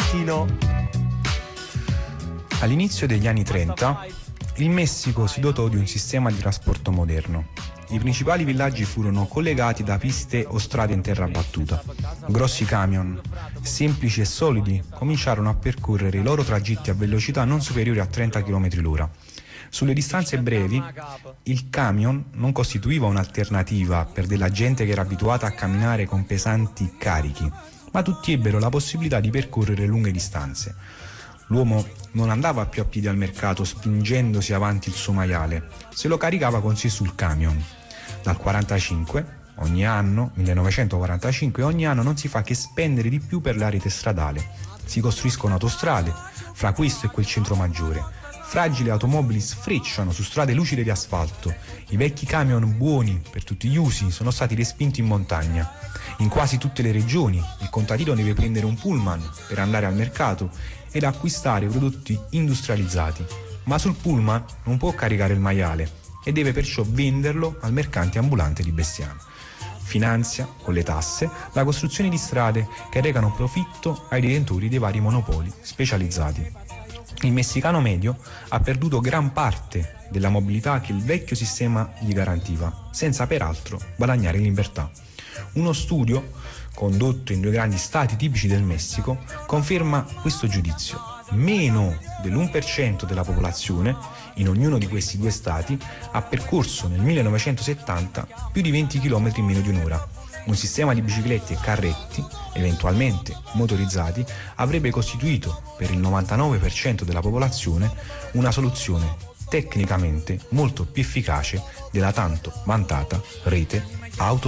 Valentino. All'inizio degli anni 30, il Messico si dotò di un sistema di trasporto moderno. I principali villaggi furono collegati da piste o strade in terra battuta. Grossi camion, semplici e solidi, cominciarono a percorrere i loro tragitti a velocità non superiori a 30 km l'ora. Sulle distanze brevi, il camion non costituiva un'alternativa per della gente che era abituata a camminare con pesanti carichi, ma tutti ebbero la possibilità di percorrere lunghe distanze. L'uomo non andava più a piedi al mercato spingendosi avanti il suo maiale, se lo caricava con sé sul camion. Dal 1945, ogni anno non si fa che spendere di più per la rete stradale. Si costruiscono autostrade, fra questo e quel centro maggiore. Fragili automobili sfrecciano su strade lucide di asfalto. I vecchi camion buoni per tutti gli usi sono stati respinti in montagna. In quasi tutte le regioni il contadino deve prendere un pullman per andare al mercato ed acquistare prodotti industrializzati, ma sul pullman non può caricare il maiale e deve perciò venderlo al mercante ambulante di bestiame. Finanzia, con le tasse, la costruzione di strade che recano profitto ai detentori dei vari monopoli specializzati. Il messicano medio ha perduto gran parte della mobilità che il vecchio sistema gli garantiva, senza peraltro guadagnare in libertà. Uno studio condotto in 2 grandi stati tipici del Messico conferma questo giudizio. Meno dell'1% della popolazione in ognuno di questi 2 stati ha percorso nel 1970 più di 20 km in meno di un'ora. Un sistema di biciclette e carretti, eventualmente motorizzati, avrebbe costituito per il 99% della popolazione una soluzione tecnicamente molto più efficace della tanto vantata rete autostradale.